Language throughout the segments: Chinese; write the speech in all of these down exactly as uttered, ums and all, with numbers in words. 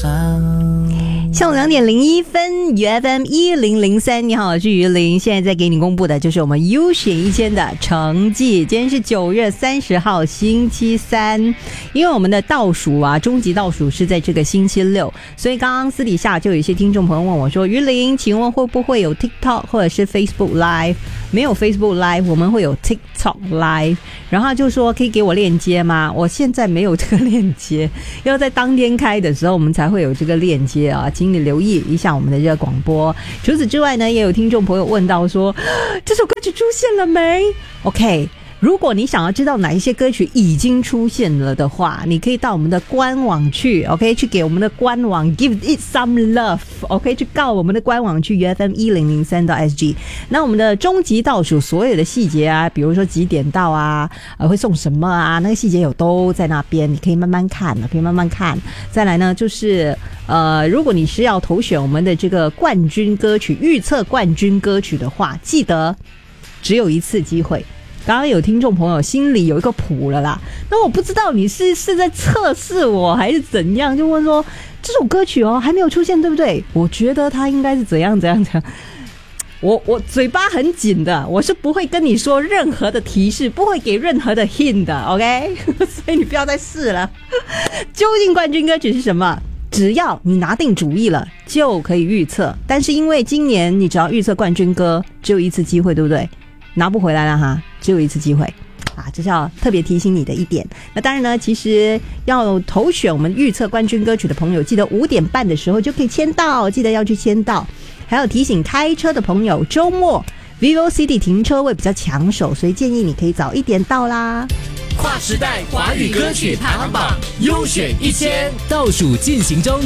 下午两点零一分 ，U F M 一零零三，你好，我是于林。现在在给你公布的就是我们优选一千的成绩。今天是九月三十号，星期三。因为我们的倒数啊，终极倒数是在这个星期六，所以刚刚私底下就有一些听众朋友问我说：“于林，请问会不会有 TikTok 或者是 Facebook Live？” 没有 Facebook Live， 我们会有 TikTok Live。然后他就说：“可以给我链接吗？”我现在没有这个链接，要在当天开的时候我们才会有这个链接啊，请你留意一下我们的这个广播。除此之外呢，也有听众朋友问到说，这首歌曲出现了没 ？OK。如果你想要知道哪一些歌曲已经出现了的话，你可以到我们的官网去 OK 去给我们的官网 Give it some love OK 去告我们的官网去 U F M 一零零三 S G。 那我们的终极倒数所有的细节啊，比如说几点到啊、呃、会送什么啊，那个细节有都在那边，你可以慢慢看，可以慢慢看。再来呢就是呃，如果你是要投选我们的这个冠军歌曲，预测冠军歌曲的话，记得只有一次机会。刚刚有听众朋友心里有一个谱了啦，那我不知道你是是在测试我还是怎样，就问说这首歌曲哦还没有出现对不对？我觉得它应该是怎样怎样怎样。我我嘴巴很紧的，我是不会跟你说任何的提示，不会给任何的 hint 的 OK 所以你不要再试了。究竟冠军歌曲是什么？只要你拿定主意了就可以预测，但是因为今年你只要预测冠军歌只有一次机会对不对？拿不回来了哈，只有一次机会啊，这是要特别提醒你的一点。那当然呢，其实要投选我们预测冠军歌曲的朋友，记得五点半的时候就可以签到，记得要去签到。还有提醒开车的朋友，周末 Vivo City 停车位比较抢手，所以建议你可以早一点到啦。 跨时代华语歌曲排行榜优选一千倒数进行中。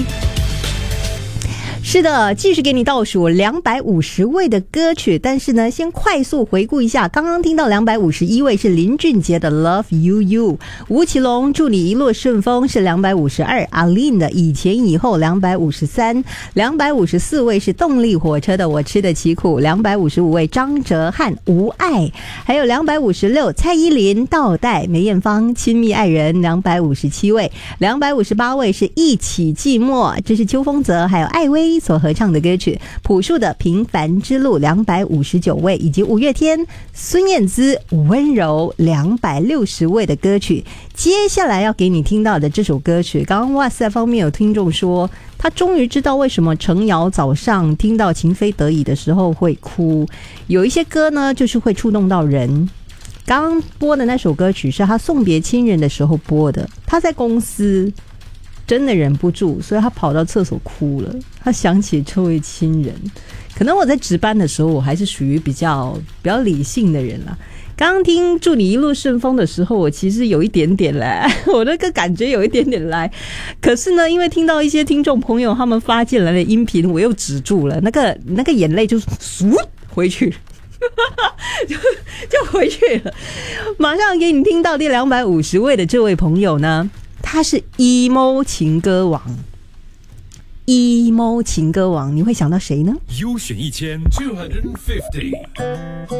是的，继续给你倒数两百五十位的歌曲，但是呢，先快速回顾一下，刚刚听到两百五十一位是林俊杰的 Love You You， 吴奇隆祝你一路顺风是两百五十二，阿令的以前以后两百五十三，两百五十四位是动力火车的我吃得起苦，两百五十五位张哲瀚无爱，还有两百五十六蔡依林倒带，梅艳芳亲密爱人，两百五十七位，两百五十八位是一起寂寞，这是邱锋泽还有艾薇所合唱的歌曲，朴树的平凡之路两百五十九位，以及五月天孙燕姿温柔两百六十位的歌曲。接下来要给你听到的这首歌曲，刚刚哇塞方面有听众说他终于知道为什么程瑶早上听到情非得已的时候会哭，有一些歌呢就是会触动到人。刚刚播的那首歌曲是他送别亲人的时候播的，他在公司真的忍不住，所以他跑到厕所哭了，他想起这位亲人。可能我在值班的时候我还是属于比较比较理性的人啦。刚刚听祝你一路顺风的时候，我其实有一点点来，我那个感觉有一点点来，可是呢因为听到一些听众朋友他们发进来的音频，我又止住了，那个那个眼泪就嗖回去就, 就回去了。马上给你听到第两百五十位的这位朋友呢，他是 emo 情歌王 emo 情歌王，你会想到谁呢？ 优选一千 two hundred fifty